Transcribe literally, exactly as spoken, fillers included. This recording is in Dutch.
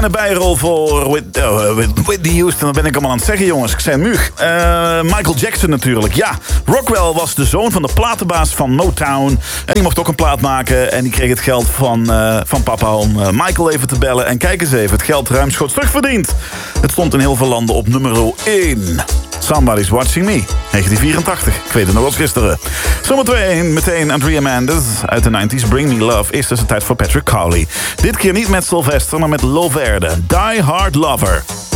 Een bijrol voor Whit, uh, Whitney Houston, dat ben ik allemaal aan het zeggen, jongens. Ik zei Muug. Uh, Michael Jackson natuurlijk, ja. Rockwell was de zoon van de platenbaas van Motown. En die mocht ook een plaat maken. En die kreeg het geld van, uh, van papa om uh, Michael even te bellen. En kijk eens even, het geld ruimschoots terugverdiend. Het stond in heel veel landen op nummer één. Somebody's Watching Me, negentien vierentachtig. Ik weet het nog als gisteren. Zometeen meteen Andrea Mendes uit de negentig. Bring Me Love. Eerst is het tijd voor Patrick Cowley. Dit keer niet met Sylvester, maar met Loverde. Die Hard Lover.